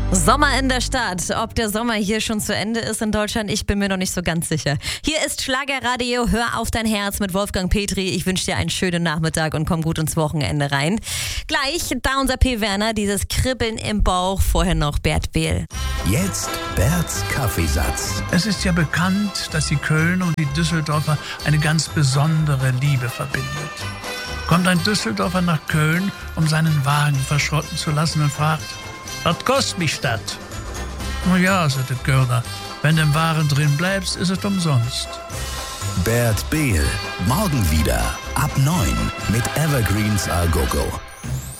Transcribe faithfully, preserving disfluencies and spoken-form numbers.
Sommer in der Stadt. Ob der Sommer hier schon zu Ende ist in Deutschland, ich bin mir noch nicht so ganz sicher. Hier ist Schlagerradio, hör auf dein Herz mit Wolfgang Petri. Ich wünsche dir einen schönen Nachmittag und komm gut ins Wochenende rein. Gleich da unser P. Werner, dieses Kribbeln im Bauch, vorher noch Bert Behl. Jetzt Berts Kaffeesatz. Es ist ja bekannt, dass die Kölner und die Düsseldorfer eine ganz besondere Liebe verbindet. Kommt ein Düsseldorfer nach Köln, um seinen Wagen verschrotten zu lassen und fragt: Was kostet mich das? Na ja, sagt der Kölner, wenn du im Waren drin bleibst, ist es umsonst. Bert Behl, morgen wieder ab neun mit Evergreens A Go Go.